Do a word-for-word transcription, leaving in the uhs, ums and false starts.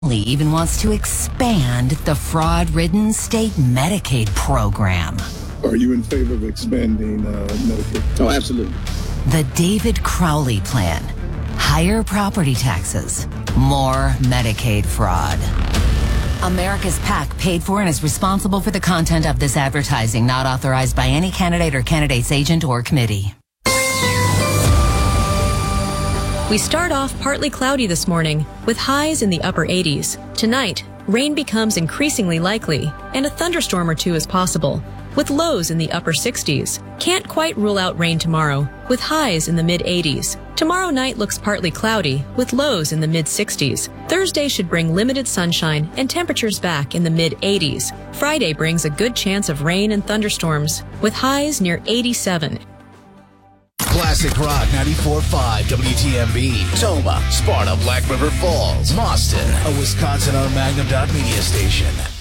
He even wants to expand the fraud-ridden state Medicaid program. Are you in favor of expanding uh, Medicaid? Oh, absolutely. The David Crowley plan. Higher property taxes, more Medicaid fraud. America's PAC paid for and is responsible for the content of this advertising, not authorized by any candidate or candidate's agent or committee. We start off partly cloudy this morning, with highs in the upper eighties. Tonight, rain becomes increasingly likely, and a thunderstorm or two is possible, with lows in the upper sixties. Can't quite rule out rain tomorrow, with highs in the mid-eighties. Tomorrow night looks partly cloudy, with lows in the mid-sixties. Thursday should bring limited sunshine and temperatures back in the mid-eighties. Friday brings a good chance of rain and thunderstorms, with highs near eighty-seven. Classic Rock ninety-four point five W T M B, Toma, Sparta, Black River Falls, Boston, a Wisconsin-owned Magnum Dot Media station.